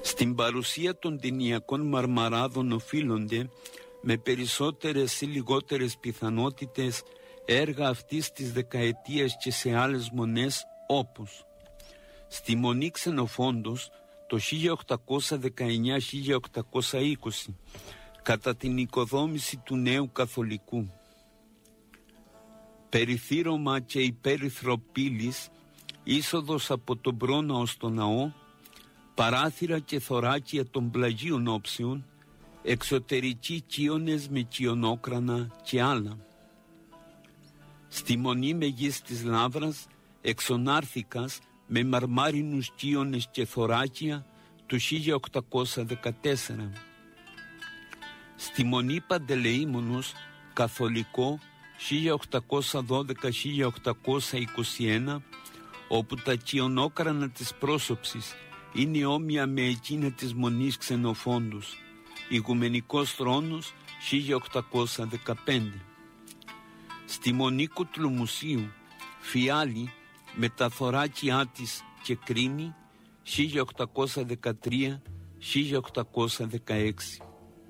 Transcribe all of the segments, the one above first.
Στην παρουσία των ταινιακών μαρμαράδων οφείλονται με περισσότερες ή λιγότερες πιθανότητες έργα αυτής της δεκαετίας και σε άλλες μονές, όπως στη Μονή Ξενοφόντος το 1819-1820 κατά την οικοδόμηση του νέου καθολικού, περιθύρωμα και υπέρυθρο πύλης, είσοδος από τον Μπρόνα ως το ναό, παράθυρα και θωράκια των πλαγίων όψεων, εξωτερικοί κύονες με κυονόκρανα και άλλα. Στη Μονή Μεγίστης Λαύρας, εξονάρθηκας με μαρμάρινους κύονες και θωράκια του 1814. Στη Μονή Παντελεήμονος, καθολικό, 1812-1821, όπου τα κυονόκρανα της πρόσωψης είναι όμοια με εκείνα της Μονής Ξενοφόντους. Ηγουμενικός θρόνος, 1815. Στη Μονή Κουτλουμουσίου, φιάλη με τα θωράκια της και κρίνη, 1813-1816.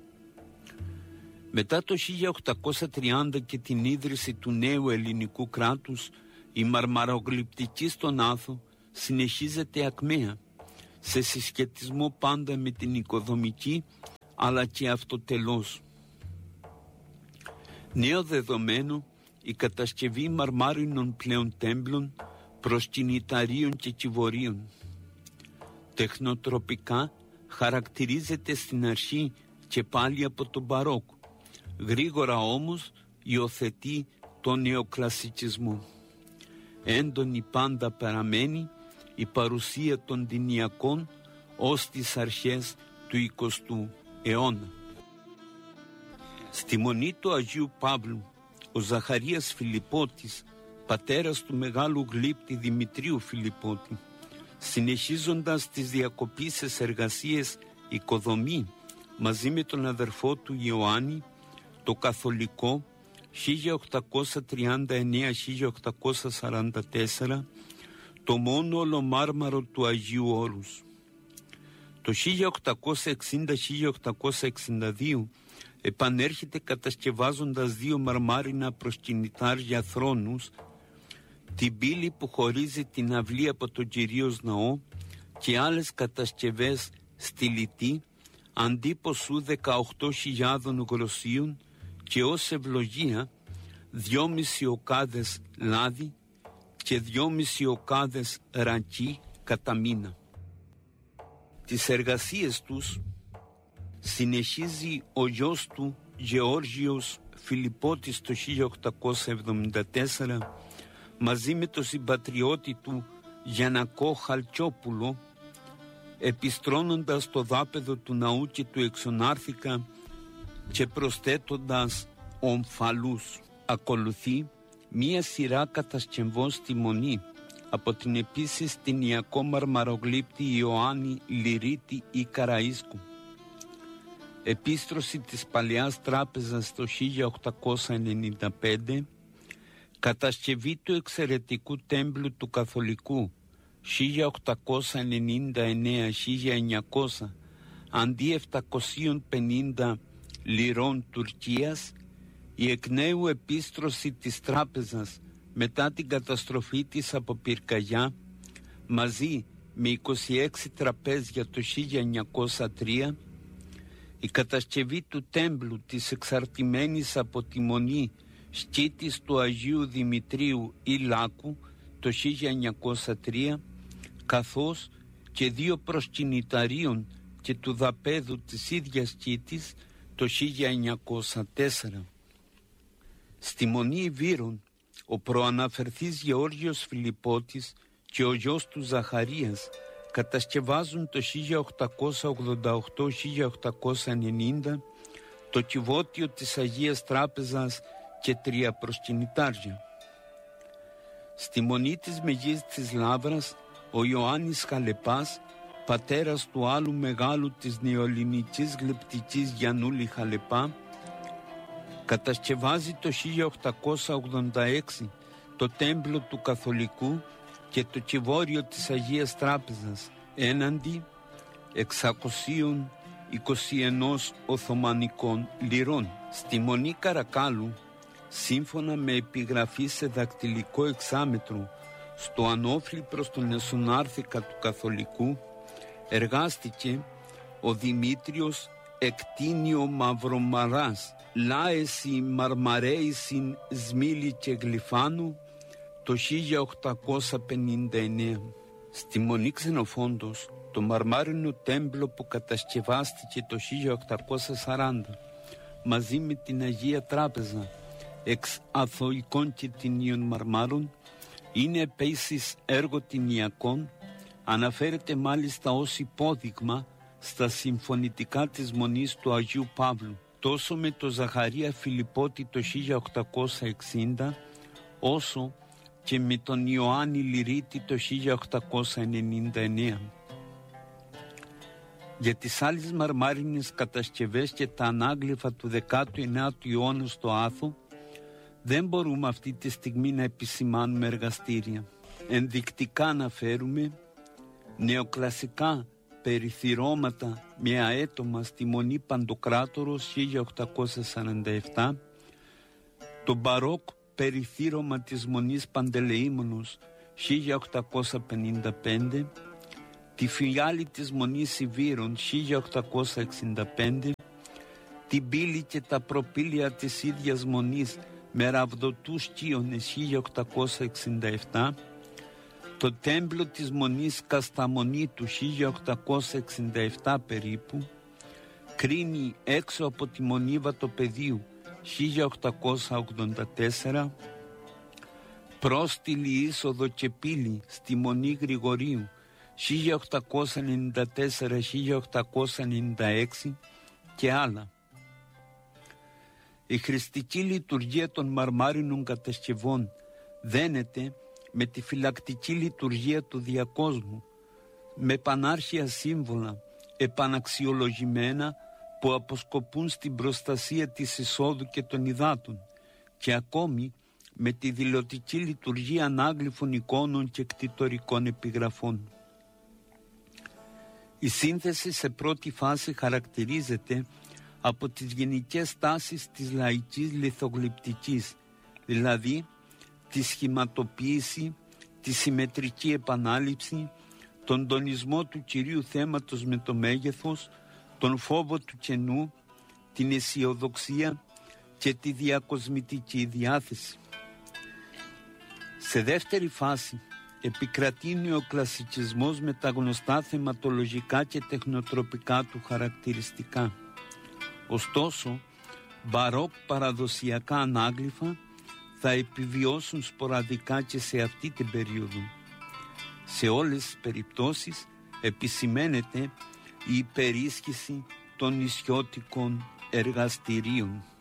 Μετά το 1830 και την ίδρυση του νέου ελληνικού κράτους, η μαρμαρογλυπτική στον Άθο συνεχίζεται ακμαία, σε συσχετισμό πάντα με την οικοδομική, αλλά και αυτοτελώς. Νέο δεδομένο, η κατασκευή μαρμάρινων πλέον τέμπλων, προσκυνηταρίων και κυβωρίων. Τεχνοτροπικά χαρακτηρίζεται στην αρχή και πάλι από τον Μπαρόκο, γρήγορα όμως υιοθετεί τον νεοκλασικισμό. Έντονη πάντα παραμένει η παρουσία των ταινιακών ως τις αρχές του 20ου αιώνα. Στη Μονή του Αγίου Παύλου, ο Ζαχαρίας Φιλιππώτης, πατέρας του μεγάλου γλύπτη Δημητρίου Φιλιππώτη, συνεχίζοντας τις διακοπήσεις εργασίες οικοδομή μαζί με τον αδερφό του Ιωάννη, το καθολικό 1839-1844, το μόνο ολομάρμαρο του Αγίου Όρους. Το 1860-1862 επανέρχεται κατασκευάζοντας δύο μαρμάρινα προσκυνητάρια θρόνους, την πύλη που χωρίζει την αυλή από τον Κυρίως Ναό και άλλες κατασκευές στυλιτή αντίποσου 18.000 γροσίων και ως ευλογία 2,5 οκάδες λάδι και 2,5 οκάδες ρακί κατά μήνα. Τις εργασίες τους συνεχίζει ο γιος του Γεώργιος Φιλιππώτης το 1874 μαζί με τον συμπατριώτη του Γιαννακό Χαλτσόπουλο, επιστρώνοντας το δάπεδο του ναού και του εξονάρθηκα και προσθέτοντας ομφαλούς. Ακολουθεί μία σειρά κατασκευών στη Μονή από την επίσης ταινιακό μαρμαρογλύπτη Ιωάννη Λυρίτη ή Καραΐσκου. Επίστρωση της Παλαιάς Τράπεζας το 1895, κατασκευή του εξαιρετικού τέμπλου του Καθολικού 1899-1900 αντί 750 λιρών Τουρκίας, η εκ νέου επίστρωση της τράπεζας μετά την καταστροφή της από πυρκαγιά μαζί με 26 τραπέζια το 1903, η κατασκευή του τέμπλου της εξαρτημένης από τη Μονή σκήτης του Αγίου Δημητρίου ή Λάκου το 1903, καθώς και δύο προσκυνηταρίων και του δαπέδου της ίδιας σκήτης το 1904. Στη Μονή Ιβύρων, ο προαναφερθής Γεώργιος Φιλιππώτης και ο γιος του Ζαχαρίας κατασκευάζουν το 1888-1890 το κυβότιο της Αγίας Τράπεζας και 3 προσκυνητάρια. Στη Μονή της Μεγίστης Λαύρας, ο Ιωάννης Χαλεπάς, πατέρας του άλλου μεγάλου της νεοελληνικής γλυπτικής Γιαννούλη Χαλεπά, κατασκευάζει το 1886 το τέμπλο του Καθολικού και το κυβόριο της Αγίας Τράπεζας έναντι 621 Οθωμανικών λιρών. Στη Μονή Καρακάλου, σύμφωνα με επιγραφή σε δακτυλικό εξάμετρο στο Ανώφλι προς τον Εσωνάρθηκα του Καθολικού, εργάστηκε ο Δημήτριος Εκτίνιο Μαυρομαράς, Λάεση Μαρμαρέησιν Σμίλη και Γλυφάνου, το 1859. Στη Μονή Ξενοφόντος, το μαρμάρινο τέμπλο που κατασκευάστηκε το 1840 μαζί με την Αγία Τράπεζα εξ αθωικών και τινίων μαρμάρων, είναι επίσης έργο τινιακών, αναφέρεται μάλιστα ως υπόδειγμα στα συμφωνητικά της Μονής του Αγίου Παύλου, τόσο με το Ζαχαρία Φιλιππώτη το 1860, όσο και με τον Ιωάννη Λυρίτη το 1899. Για τις άλλες μαρμάρινες κατασκευές και τα ανάγλυφα του 19ου αιώνα στο Άθο δεν μπορούμε αυτή τη στιγμή να επισημάνουμε εργαστήρια. Ενδεικτικά αναφέρουμε νεοκλασικά περιθυρώματα με αέτομα στη Μονή Παντοκράτορος 1847, το μπαρόκ περιθύρωμα της Μονής Παντελεήμονος 1855, τη φiliάλη της Μονής Σιβήρων 1865, την πύλη και τα προπύλια της ίδιας Μονής με ραβδοτούς κύονες 1867, το τέμπλο της Μονής Κασταμονίτου 1867 περίπου, κρίνει έξω από τη Μονή Βατοπεδίου 1884, πρόστιλη είσοδο και πύλη στη Μονή Γρηγορίου 1894-1896 και άλλα. Η χρηστική λειτουργία των μαρμάρινων κατασκευών δένεται με τη φυλακτική λειτουργία του διακόσμου, με πανάρχια σύμβολα επαναξιολογημένα που αποσκοπούν στην προστασία της εισόδου και των υδάτων, και ακόμη με τη δηλωτική λειτουργία ανάγλυφων εικόνων και κτητορικών επιγραφών. Η σύνθεση σε πρώτη φάση χαρακτηρίζεται από τις γενικές τάσεις της λαϊκής λιθογλυπτικής, δηλαδή τη σχηματοποίηση, τη συμμετρική επανάληψη, τον τονισμό του κυρίου θέματος με το μέγεθος, τον φόβο του κενού, την αισιοδοξία και τη διακοσμητική διάθεση. Σε δεύτερη φάση επικρατεί νεοκλασικισμός με τα γνωστά θεματολογικά και τεχνοτροπικά του χαρακτηριστικά. Ωστόσο, μπαρόκ παραδοσιακά ανάγλυφα θα επιβιώσουν σποραδικά και σε αυτή την περίοδο. Σε όλες τις περιπτώσεις επισημαίνεται η υπερίσχυση των νησιώτικων εργαστηρίων.